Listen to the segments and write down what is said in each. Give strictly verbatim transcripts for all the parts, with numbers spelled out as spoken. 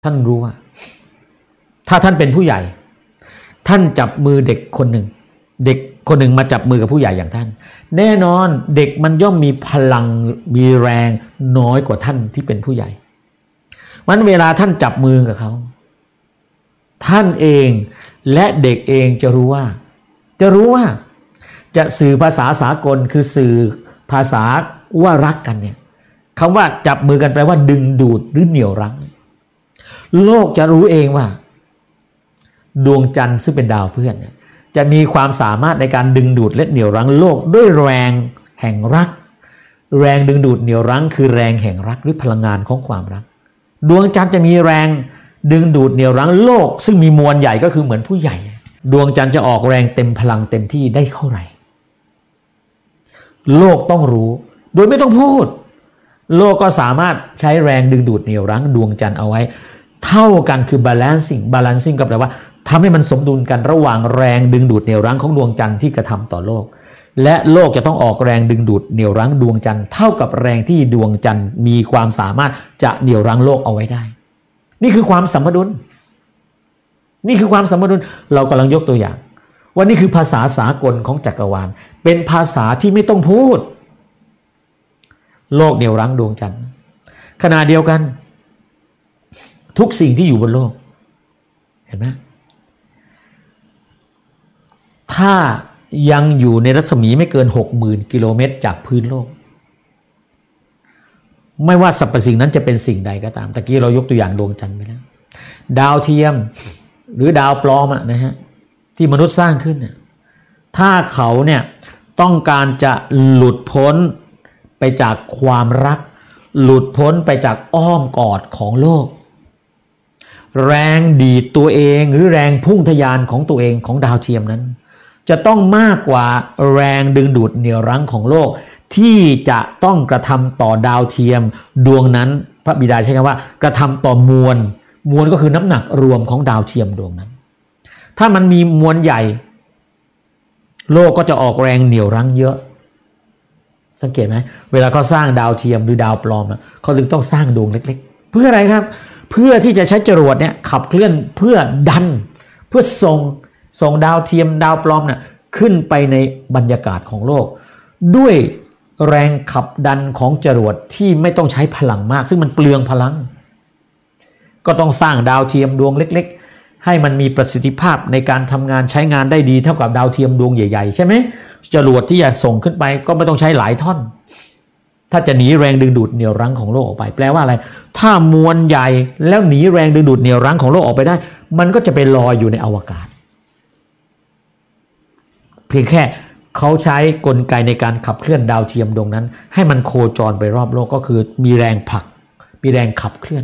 ท่านรู้ว่าถ้าท่านเป็นผู้ใหญ่ท่านจับมือเด็กคนหนึ่งเด็กคนหนึ่งมาจับมือกับผู้ใหญ่อย่างท่านแน่นอนเด็กมันย่อมมีพลังมีแรงน้อยกว่าท่านที่เป็นผู้ใหญ่วันเวลาท่านจับมือกับเขาท่านเองและเด็กเองจะรู้ว่าจะรู้ว่าจะสื่อภาษาสากลคือสื่อภาษาว่ารักกันเนี่ยคำว่าจับมือกันแปลว่าดึงดูดหรือเหนี่ยวรั้งโลกจะรู้เองว่าดวงจันทร์ซึ่งเป็นดาวเพื่อนเนี่ยจะมีความสามารถในการดึงดูดและเหนี่ยวรั้งโลกด้วยแรงแห่งรักแรงดึงดูดเหนี่ยวรั้งคือแรงแห่งรักหรือพลังงานของความรักดวงจันทร์จะมีแรงดึงดูดเหนี่ยวรั้งโลกซึ่งมีมวลใหญ่ก็คือเหมือนผู้ใหญ่ดวงจันทร์จะออกแรงเต็มพลังเต็มที่ได้เท่าไหร่โลกต้องรู้โดยไม่ต้องพูดโลกก็สามารถใช้แรงดึงดูดเหนี่ยวรั้งดวงจันทร์เอาไว้เท่ากันคือ balancing balancing ก็แปลว่าทำให้มันสมดุลกันระหว่างแรงดึงดูดเหนี่ยวรั้งของดวงจันทร์ที่กระทำต่อโลกและโลกจะต้องออกแรงดึงดูดเหนี่ยวรั้งดวงจันทร์เท่ากับแรงที่ดวงจันทร์มีความสามารถจะเหนี่ยวรั้งโลกเอาไว้ได้นี่คือความสมดุลนี่คือความสมดุลเรากำลังยกตัวอย่างว่านี่คือภาษาสากลของจักรวาลเป็นภาษาที่ไม่ต้องพูดโลกเหนี่ยวรั้งดวงจันทร์ขณะเดียวกันทุกสิ่งที่อยู่บนโลกเห็นไหมถ้ายังอยู่ในรัศมีไม่เกิน หกหมื่น กิโลเมตรจากพื้นโลกไม่ว่าสรรพสิ่งนั้นจะเป็นสิ่งใดก็ตามตะกี้เรายกตัวอย่างดวงจันทร์ไปแล้วดาวเทียมหรือดาวปลอมอะนะฮะที่มนุษย์สร้างขึ้นเนี่ยถ้าเขาเนี่ยต้องการจะหลุดพ้นไปจากความรักหลุดพ้นไปจากอ้อมกอดของโลกแรงดีดตัวเองหรือแรงพุ่งทะยานของตัวเองของดาวเทียมนั้นจะต้องมากกว่าแรงดึงดูดเหนี่ยวรั้งของโลกที่จะต้องกระทำต่อดาวเทียมดวงนั้นพระบิดาใช้คำว่ากระทำต่อมวลมวลก็คือน้ำหนักรวมของดาวเทียมดวงนั้นถ้ามันมีมวลใหญ่โลกก็จะออกแรงเหนี่ยวรั้งเยอะสังเกตไหมเวลาเขาสร้างดาวเทียมหรือดาวปลอมเขาถึงต้องสร้างดวงเล็กๆเพื่ออะไรครับเพื่อที่จะใช้จรวดเนี่ยขับเคลื่อนเพื่อดันเพื่อส่งส่งดาวเทียมดาวปลอมน่ะขึ้นไปในบรรยากาศของโลกด้วยแรงขับดันของจรวดที่ไม่ต้องใช้พลังมากซึ่งมันเปลืองพลังก็ต้องสร้างดาวเทียมดวงเล็กๆให้มันมีประสิทธิภาพในการทำงานใช้งานได้ดีเท่ากับดาวเทียมดวงใหญ่ๆใช่ไหมจรวดที่จะส่งขึ้นไปก็ไม่ต้องใช้หลายท่อนถ้าจะหนีแรงดึงดูดเหนี่ยวรั้งของโลกออกไปแปลว่าอะไรถ้ามวลใหญ่แล้วหนีแรงดึงดูดเหนี่ยวรั้งของโลกออกไปได้มันก็จะไปลอยอยู่ในอวกาศเพียงแค่เขาใช้กลไกในการขับเคลื่อนดาวเทียมดวงนั้นให้มันโคจรไปรอบโลกก็คือมีแรงผลักมีแรงขับเคลื่อน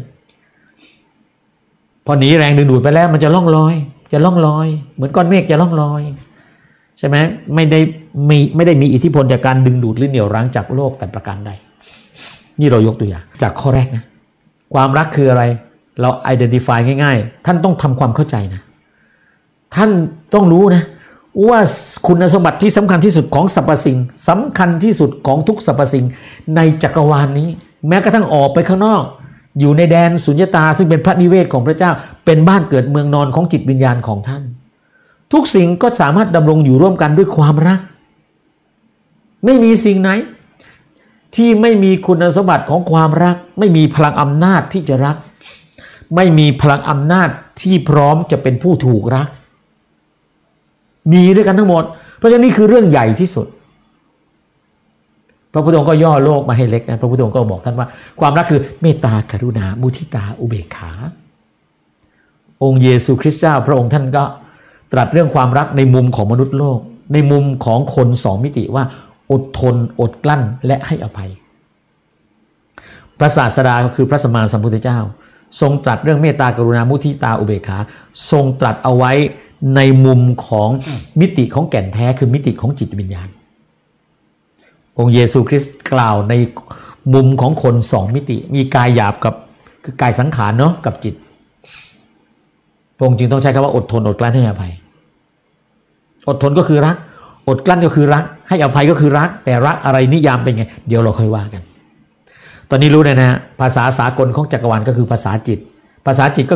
พอหนีแรงดึงดูดไปแล้วมันจะล่องลอยจะล่องลอยเหมือนก้อนเมฆจะล่องลอยใช่ไหมไม่ได้มีไม่ได้มีอิทธิพลจากการดึงดูดหรือเหนี่ยวรั้งจากโลกแต่ประการใดนี่เรายกตัวอย่างจากข้อแรกนะความรักคืออะไรเรา identify ง่ายๆท่านต้องทำความเข้าใจนะท่านต้องรู้นะว่าคุณสมบัติที่สำคัญที่สุดของสรรพสิ่งสำคัญที่สุดของทุกสรรพสิ่งในจักรวาล นี้แม้กระทั่งออกไปข้างนอกอยู่ในแดนสุญญตาซึ่งเป็นพระนิเวศของพระเจ้าเป็นบ้านเกิดเมืองนอนของจิตวิญญาณของท่านทุกสิ่งก็สามารถดำรงอยู่ร่วมกันด้วยความรักไม่มีสิ่งไหนที่ไม่มีคุณสมบัติของความรักไม่มีพลังอำนาจที่จะรักไม่มีพลังอำนาจที่พร้อมจะเป็นผู้ถูกรักมีด้วยกันทั้งหมดเพราะฉะนั้นนี่คือเรื่องใหญ่ที่สุดพระพุทธองค์ก็ย่อโลกมาให้เล็กนะพระพุทธองค์ก็บอกท่านว่าความรักคือเมตตากรุณามุทิตาอุเบกขาองค์เยซูคริสต์เจ้าพระองค์ท่านก็ตรัสเรื่องความรักในมุมของมนุษย์โลกในมุมของคนสองมิติว่าอดทนอดกลั้นและให้อภัยพระศาสดาก็คือพระสัมมาสัมพุทธเจ้าทรงตรัสเรื่องเมตตากรุณามุทิตาอุเบกขาทรงตรัสเอาไว้ในมุมของมิติของแก่นแท้คือมิติของจิตวิญญาณองค์เยซูคริสต์กล่าวในมุมของคนสองมิติมีกายหยาบกับคือกายสังขารเนาะกับจิตพระองค์จึงต้องใช้คำว่าอดทนอดกลั้นให้อภัยอดทนก็คือรักอดกลั้นก็คือรักให้อภัยก็คือรักแต่รักอะไรนิยามเป็นไงเดี๋ยวเราค่อยว่ากันตอนนี้รู้นะฮะภาษาสากลของจักรวาลก็คือภาษาจิตภาษาจิตก็